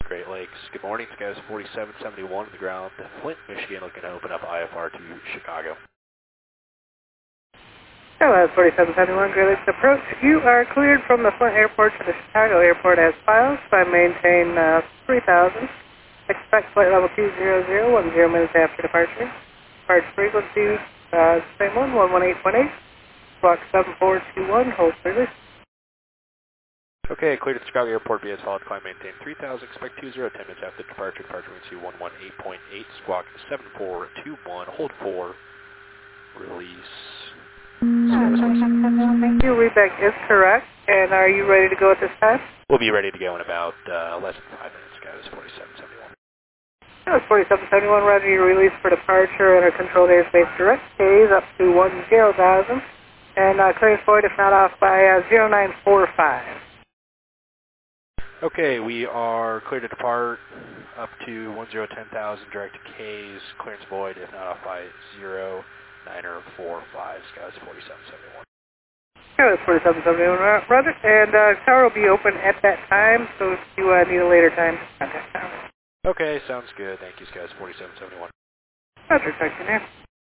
Great Lakes. Good morning, Skies 4771 on the ground. Flint, Michigan, looking to open up IFR to Chicago. Hello, 4771 Great Lakes approach. You are cleared from the Flint Airport to the Chicago Airport as files. I maintain 3000. Expect flight level 200, 10 minutes after departure. Departure frequency, same one, 118.8. Block 7421, hold service. Okay, cleared at Chicago Airport via solid climb, maintain 3000, expect 20, 10 minutes after departure, frequency 118.8, squawk 7421, hold 4, release. Thank you, readback is correct. And are you ready to go at this time? We'll be ready to go in about less than 5 minutes, guys, 4771. That was 4771, roger, your release for departure, enter controlled airspace direct, K's up to 10,000, and clearance void if not off by 0945. Okay, we are cleared to depart up to 10,000, direct to K's, clearance void if not off by 0945, Skies 4771. Yeah, that's 4771, roger, and tower will be open at that time, so if you need a later time, contact tower. Okay, sounds good. Thank you, Skies 4771. Roger, talk to you now.